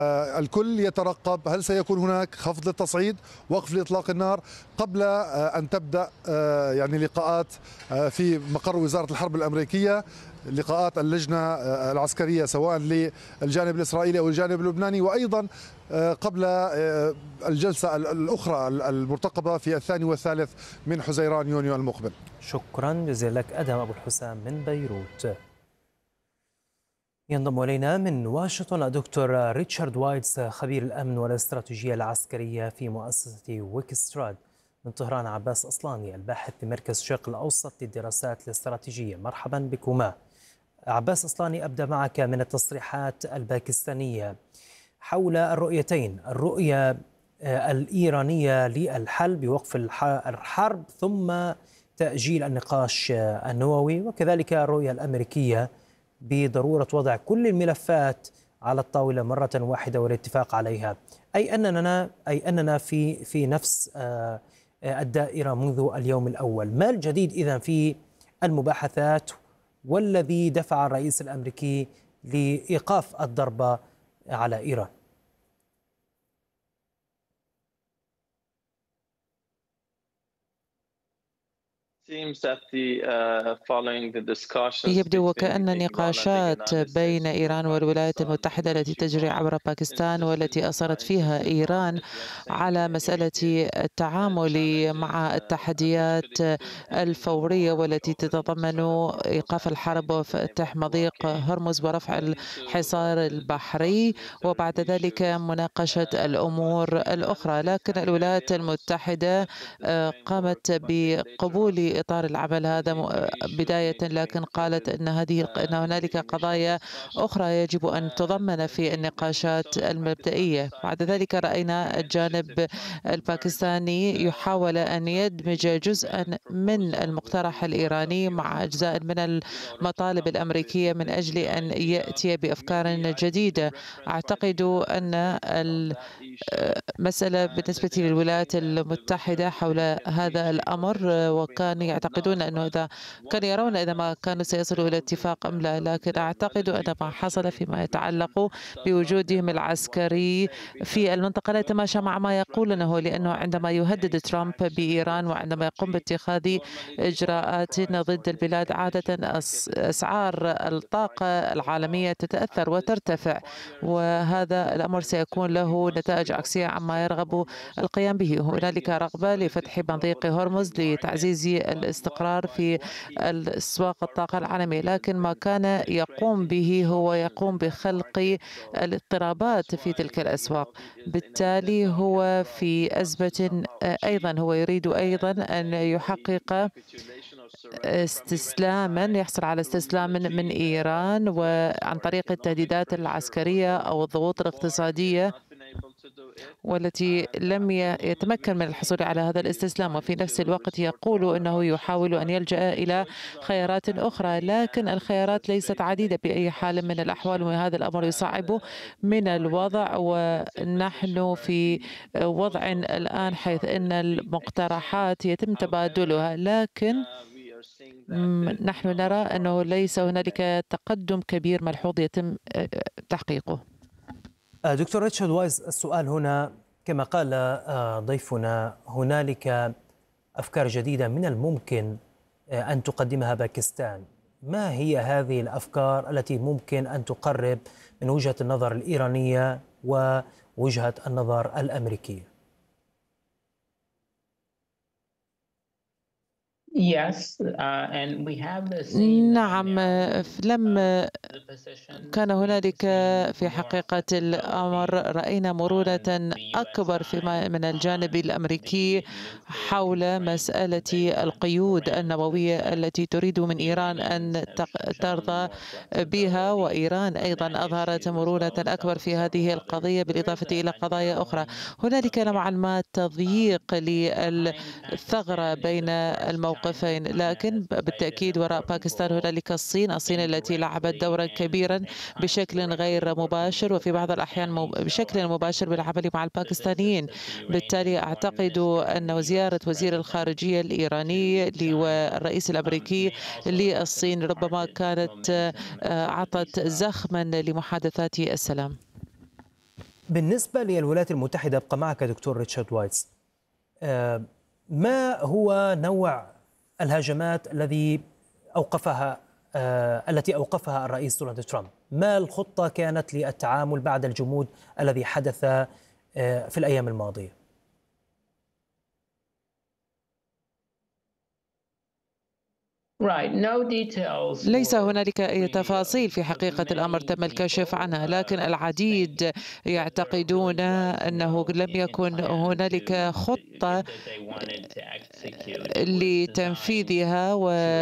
الكل يترقب هل سيكون هناك خفض للتصعيد، وقف لإطلاق النار قبل أن تبدأ يعني لقاءات في مقر وزارة الحرب الأمريكية، لقاءات اللجنة العسكرية سواء للجانب الإسرائيلي أو الجانب اللبناني، وأيضا قبل الجلسة الأخرى المرتقبة في الثاني والثالث من حزيران يونيو المقبل. شكرا جزيلا لك أدهم أبو الحسام من بيروت. ينضم إلينا من واشنطن الدكتور ريتشارد وايتس خبير الأمن والاستراتيجية العسكرية في مؤسسة ويكستراد. من طهران عباس أصلاني الباحث بمركز الشرق الأوسط للدراسات الاستراتيجية. مرحبا بكما. عباس أصلاني، أبدأ معك من التصريحات الباكستانية حول الرؤيتين، الرؤية الإيرانية للحل بوقف الحرب ثم تأجيل النقاش النووي، وكذلك الرؤية الأمريكية بضرورة وضع كل الملفات على الطاولة مرة واحدة والاتفاق عليها، أي أننا في نفس الدائرة منذ اليوم الأول. ما الجديد إذن في المباحثات والذي دفع الرئيس الأمريكي لإيقاف الضربة على إيران؟ يبدو وكأن النقاشات بين إيران والولايات المتحدة التي تجري عبر باكستان والتي أصرت فيها إيران على مسألة التعامل مع التحديات الفورية والتي تتضمن إيقاف الحرب وفتح مضيق هرمز ورفع الحصار البحري، وبعد ذلك مناقشة الأمور الأخرى. لكن الولايات المتحدة قامت بقبول إطار العمل هذا بداية، لكن قالت أن هنالك قضايا أخرى يجب أن تضمن في النقاشات المبدئية. بعد ذلك رأينا الجانب الباكستاني يحاول أن يدمج جزءا من المقترح الإيراني مع أجزاء من المطالب الأمريكية من أجل أن يأتي بأفكار جديدة. أعتقد أن المسألة بالنسبة للولايات المتحدة حول هذا الأمر، وكانوا يعتقدون أنه كانوا يرون إذا ما كانوا سيصلوا إلى اتفاق أم لا، لكن أعتقد أن ما حصل فيما يتعلق بوجودهم العسكري في المنطقة لا يتماشى مع ما يقولونه، لأنه عندما يهدد ترامب بإيران وعندما يقوم باتخاذ إجراءات ضد البلاد عادة أسعار الطاقة العالمية تتأثر وترتفع، وهذا الأمر سيكون له نتائج عكسية عما يرغب القيام به. هنالك رغبة لفتح مضيق هرمز لتعزيز الاستقرار في أسواق الطاقة العالمية، لكن ما كان يقوم به هو يقوم بخلق الاضطرابات في تلك الأسواق. بالتالي هو في أزمة أيضا، هو يريد أيضا أن يحقق استسلاما، يحصل على استسلام من إيران وعن طريق التهديدات العسكرية أو الضغوط الاقتصادية، والتي لم يتمكن من الحصول على هذا الاستسلام. وفي نفس الوقت يقول أنه يحاول أن يلجأ إلى خيارات أخرى، لكن الخيارات ليست عديدة بأي حال من الأحوال، وهذا الأمر يصعب من الوضع. ونحن في وضع الآن حيث أن المقترحات يتم تبادلها، لكن نحن نرى أنه ليس هنالك تقدم كبير ملحوظ يتم تحقيقه. دكتور ريتشارد وايز، السؤال هنا كما قال ضيفنا، هنالك أفكار جديدة من الممكن أن تقدمها باكستان. ما هي هذه الأفكار التي ممكن أن تقرب من وجهة النظر الإيرانية ووجهة النظر الأمريكية؟ نعم، كان هنالك في حقيقة الأمر رأينا مرونة أكبر من الجانب الأمريكي حول مسألة القيود النووية التي تريد من إيران أن ترضى بها، وإيران أيضا أظهرت مرونة أكبر في هذه القضية بالإضافة إلى قضايا أخرى. هنالك نوعا ما تضييق للثغرة بين الموقفين، لكن بالتأكيد وراء باكستان هنالك الصين التي لعبت دورا كبيرا بشكل غير مباشر وفي بعض الأحيان بشكل مباشر بالعمل مع الباكستانيين. بالتالي أعتقد أن زيارة وزير الخارجية الإيراني والرئيس الأمريكي للصين ربما كانت أعطت زخما لمحادثات السلام. بالنسبة للولايات المتحدة، أبقى معك دكتور ريتشارد وايتس، ما هو نوع الهجمات التي أوقفها الرئيس دونالد ترامب؟ ما الخطة كانت للتعامل بعد الجمود الذي حدث في الأيام الماضية؟ ليس هنالك أي تفاصيل في حقيقة الأمر تم الكشف عنها، لكن العديد يعتقدون أنه لم يكن هنالك خطة لتنفيذها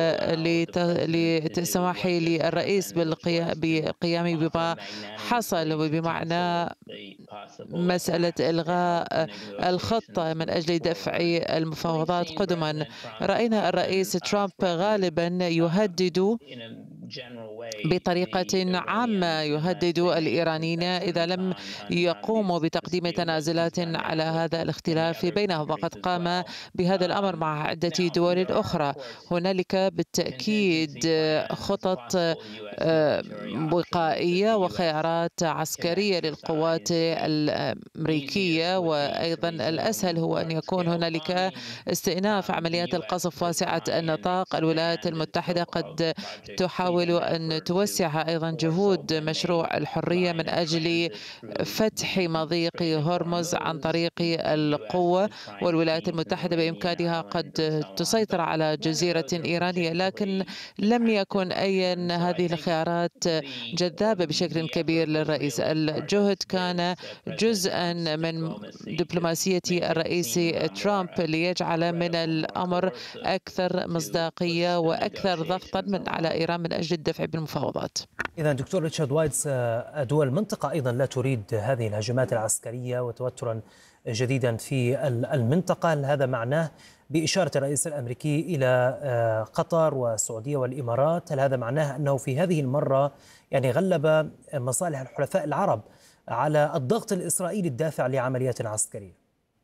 وللسماح للرئيس بالقيام بما حصل، وبمعنى مسألة إلغاء الخطة من أجل دفع المفاوضات قدما. رأينا الرئيس ترامب غالبا يهدد بطريقة عامة، يهدد الإيرانيين إذا لم يقوموا بتقديم تنازلات على هذا الاختلاف بينهم، وقد قام بهذا الأمر مع عدة دول أخرى. هنالك بالتأكيد خطط وقائية وخيارات عسكرية للقوات الأمريكية، وأيضا الأسهل هو أن يكون هنالك استئناف عمليات القصف واسعة النطاق. الولايات المتحدة قد تحاول أن توسع أيضا جهود مشروع الحرية من أجل فتح مضيق هرمز عن طريق القوة، والولايات المتحدة بإمكانها قد تسيطر على جزيرة إيرانية، لكن لم يكن أي هذه الخيارات جذابة بشكل كبير للرئيس. الجهد كان جزءا من دبلوماسية الرئيس ترامب ليجعل من الأمر أكثر مصداقية وأكثر ضغطا على إيران من أجل الدفع بالمفاوضات. إذا دكتور ريتشارد وايتس، دول المنطقة أيضا لا تريد هذه الهجمات العسكرية وتوترا جديدا في المنطقة. هل هذا معناه بإشارة الرئيس الأمريكي إلى قطر والسعودية والإمارات، هل هذا معناه أنه في هذه المرة يعني غلب مصالح الحلفاء العرب على الضغط الإسرائيلي الدافع لعمليات عسكرية؟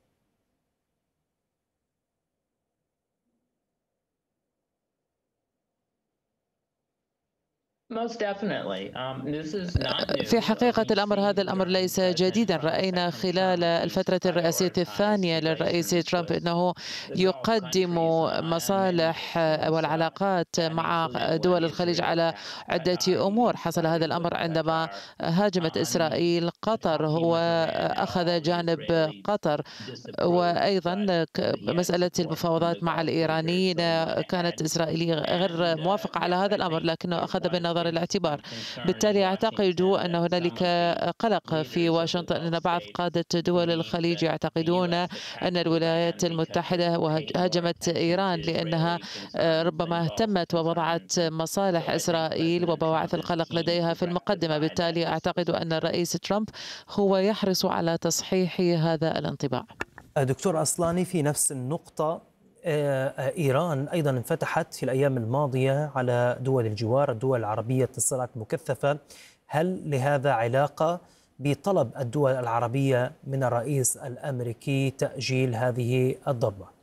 في حقيقة الأمر هذا الأمر ليس جديدا. رأينا خلال الفترة الرئاسية الثانية للرئيس ترامب أنه يقدم مصالح والعلاقات مع دول الخليج على عدة أمور. حصل هذا الأمر عندما هاجمت إسرائيل قطر، هو أخذ جانب قطر، وأيضا مسألة المفاوضات مع الإيرانيين كانت إسرائيل غير موافقة على هذا الأمر، لكنه أخذ بالنظر الاعتبار. بالتالي أعتقد أن هنالك قلق في واشنطن، أن بعض قادة دول الخليج يعتقدون أن الولايات المتحدة هاجمت إيران لأنها ربما اهتمت ووضعت مصالح إسرائيل وبواعث القلق لديها في المقدمة. بالتالي أعتقد أن الرئيس ترامب هو يحرص على تصحيح هذا الانطباع. دكتور أصلاني، في نفس النقطة، إيران أيضا انفتحت في الأيام الماضية على دول الجوار، الدول العربية، اتصالات مكثفة. هل لهذا علاقة بطلب الدول العربية من الرئيس الأمريكي تأجيل هذه الضربة؟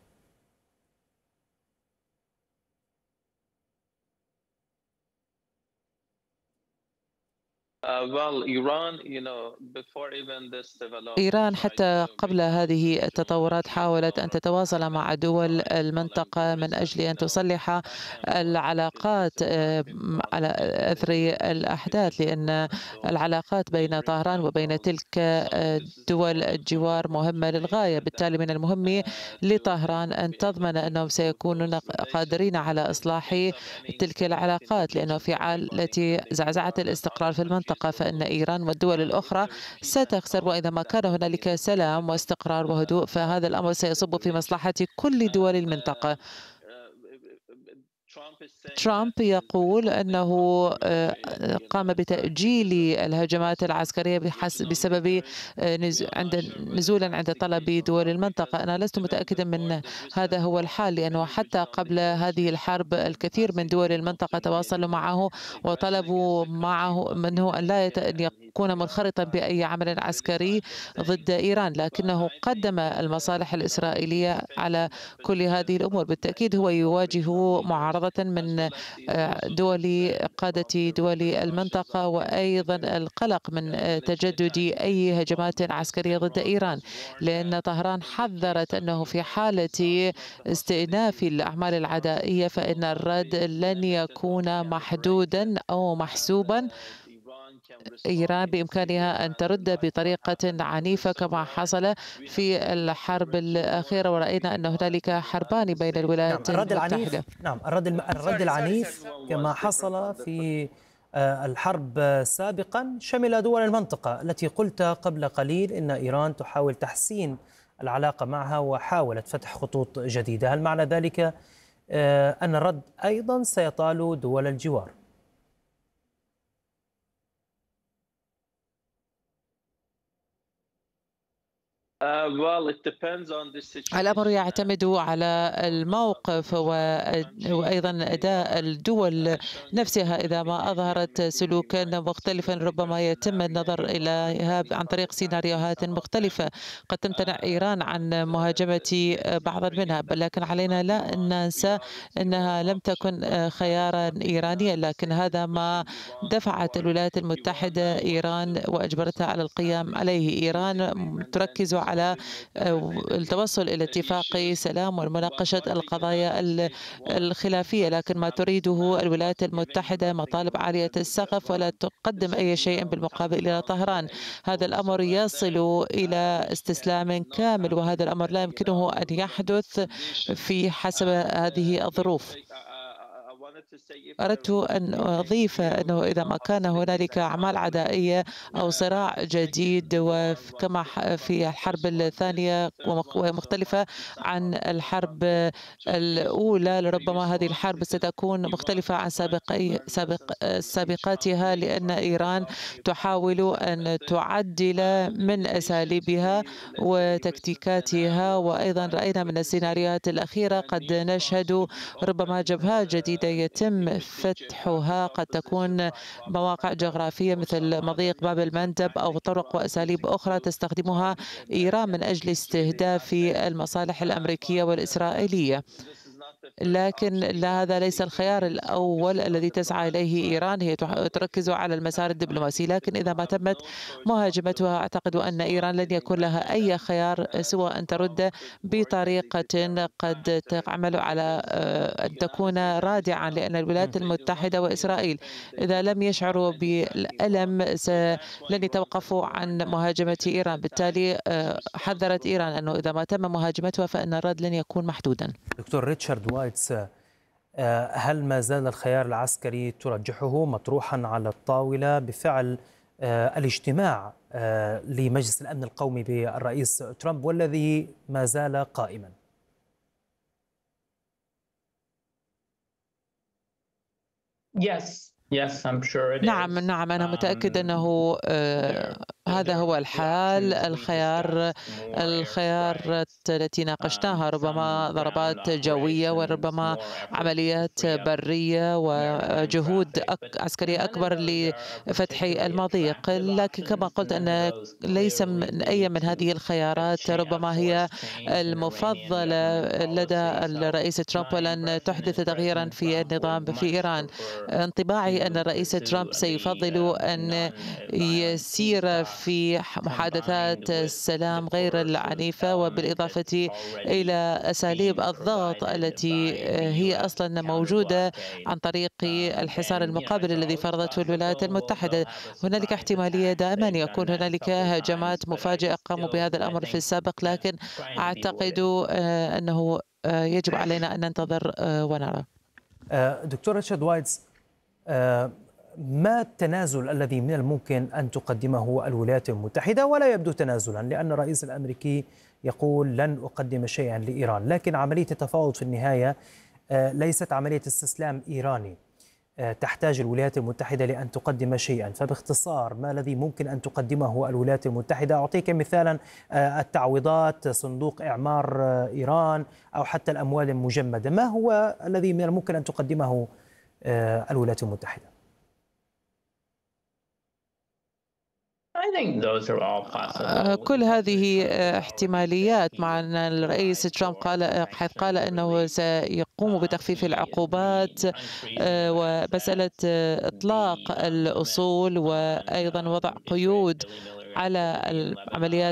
إيران حتى قبل هذه التطورات حاولت أن تتواصل مع دول المنطقة من أجل أن تصلح العلاقات على أثر الأحداث، لأن العلاقات بين طهران وبين تلك دول الجوار مهمة للغاية. بالتالي من المهم لطهران أن تضمن أنهم سيكونون قادرين على إصلاح تلك العلاقات، لأنه في حالة زعزعة الاستقرار في المنطقة فإن إيران والدول الأخرى ستخسر، وإذا ما كان هنالك سلام واستقرار وهدوء فهذا الأمر سيصب في مصلحة كل دول المنطقة. ترامب يقول أنه قام بتأجيل الهجمات العسكرية بسبب نزولا عند طلب دول المنطقة. أنا لست متأكدا من هذا هو الحال، لأنه حتى قبل هذه الحرب الكثير من دول المنطقة تواصلوا معه وطلبوا منه أن لا يكون منخرطا بأي عمل عسكري ضد إيران، لكنه قدم المصالح الإسرائيلية على كل هذه الأمور. بالتأكيد هو يواجه معارضة من قادة دول المنطقة، وأيضا القلق من تجدد أي هجمات عسكرية ضد إيران، لأن طهران حذرت أنه في حالة استئناف الأعمال العدائية فإن الرد لن يكون محدودا أو محسوبا. إيران بإمكانها أن ترد بطريقة عنيفة كما حصل في الحرب الأخيرة، ورأينا أن هنالك حربان بين الولايات المتحدة. الرد العنيف كما حصل في الحرب سابقا شمل دول المنطقة التي قلت قبل قليل إن إيران تحاول تحسين العلاقة معها وحاولت فتح خطوط جديدة. هل معنى ذلك أن الرد أيضا سيطال دول الجوار؟ الأمر يعتمد على الموقف وأيضا أداء الدول نفسها. إذا ما أظهرت سلوكا مختلفا ربما يتم النظر إليها عن طريق سيناريوهات مختلفة. قد تمتنع إيران عن مهاجمة بعضا منها، لكن علينا لا ننسى أنها لم تكن خيارا إيرانيا، لكن هذا ما دفعت الولايات المتحدة إيران وأجبرتها على القيام عليه. إيران تركز على التوصل إلى اتفاق سلام ومناقشة القضايا الخلافية، لكن ما تريده الولايات المتحدة مطالب عالية السقف ولا تقدم أي شيء بالمقابل إلى طهران. هذا الأمر يصل إلى استسلام كامل، وهذا الأمر لا يمكنه أن يحدث في حسب هذه الظروف. أردت أن أضيف أنه إذا ما كان هنالك أعمال عدائية أو صراع جديد وكما في الحرب الثانية ومختلفة عن الحرب الأولى، لربما هذه الحرب ستكون مختلفة عن سابقاتها، لأن إيران تحاول أن تعدل من أساليبها وتكتيكاتها. وأيضا رأينا من السيناريوهات الأخيرة قد نشهد ربما جبهات جديدة يتم فتحها، قد تكون مواقع جغرافية مثل مضيق باب المندب أو طرق وأساليب أخرى تستخدمها إيران من أجل استهداف المصالح الأمريكية والإسرائيلية. لكن هذا ليس الخيار الأول الذي تسعى إليه إيران. هي تركز على المسار الدبلوماسي، لكن إذا ما تمت مهاجمتها أعتقد أن إيران لن يكون لها أي خيار سوى أن ترد بطريقة قد تعمل على أن تكون رادعا، لأن الولايات المتحدة وإسرائيل إذا لم يشعروا بالألم لن يتوقفوا عن مهاجمة إيران. بالتالي حذرت إيران أنه إذا ما تم مهاجمتها فإن الرد لن يكون محدودا. دكتور ريتشارد وايتس، هل ما زال الخيار العسكري ترجحه مطروحا على الطاولة بفعل الاجتماع لمجلس الأمن القومي بالرئيس ترامب والذي ما زال قائما؟ نعم، أنا متأكد أنه هذا هو الحال. الخيارات التي ناقشناها ربما ضربات جوية وربما عمليات برية وجهود عسكرية أكبر لفتح المضيق، لكن كما قلت أن ليس من أي من هذه الخيارات ربما هي المفضلة لدى الرئيس ترامب ولن تحدث تغييرا في النظام في إيران. انطباعي أن الرئيس ترامب سيفضل أن يسير في محادثات السلام غير العنيفة، وبالإضافة إلى أساليب الضغط التي هي أصلا موجودة عن طريق الحصار المقابل الذي فرضته الولايات المتحدة. هنالك احتمالية دائما يكون هنالك هجمات مفاجئة قاموا بهذا الأمر في السابق، لكن أعتقد أنه يجب علينا أن ننتظر ونرى. دكتور ريتشارد وايتس، ما التنازل الذي من الممكن أن تقدمه الولايات المتحدة؟ ولا يبدو تنازلا، لأن الرئيس الأمريكي يقول لن أقدم شيئا لإيران، لكن عملية التفاوض في النهاية ليست عملية استسلام إيراني، تحتاج الولايات المتحدة لأن تقدم شيئا. فباختصار ما الذي ممكن أن تقدمه الولايات المتحدة؟ أعطيك مثالا التعويضات، صندوق إعمار إيران، أو حتى الأموال المجمدة. ما هو الذي من الممكن أن تقدمه الولايات المتحدة؟ كل هذه احتماليات، مع أن الرئيس ترامب قال أنه سيقوم بتخفيف العقوبات ومسألة إطلاق الأصول، وأيضا وضع قيود على العمليات